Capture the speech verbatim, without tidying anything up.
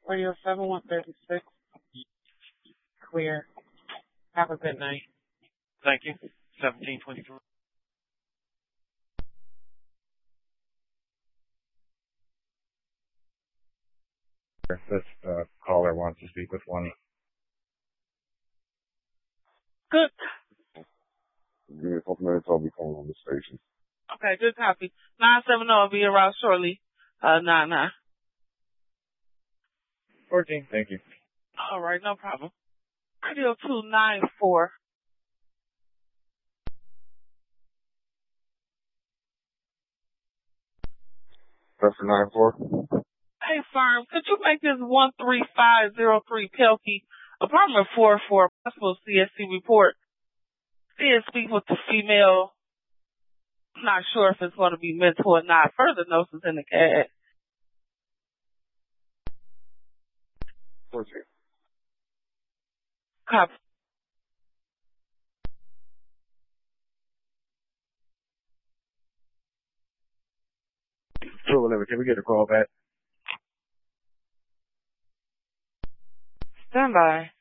Radio seven one thirty six. Clear. Have a good night. Thank you. Seventeen twenty three. This uh, caller wants to speak with one. Good. Give me a couple minutes, I'll be calling on the station. Okay, good copy. nine seven zero will be around shortly. Uh, nine nine. fourteen. Thank you. All right, no problem. Radio two nine four. That's for nine four. Hey, firm, could you make this one three five zero three Pelkey, apartment four four, possible C S C report? Did speak with the female. Not sure if it's going to be mental or not. Further notes is in the C A D. fourteen. Copy. two eleven, can we get a call back? Stand by.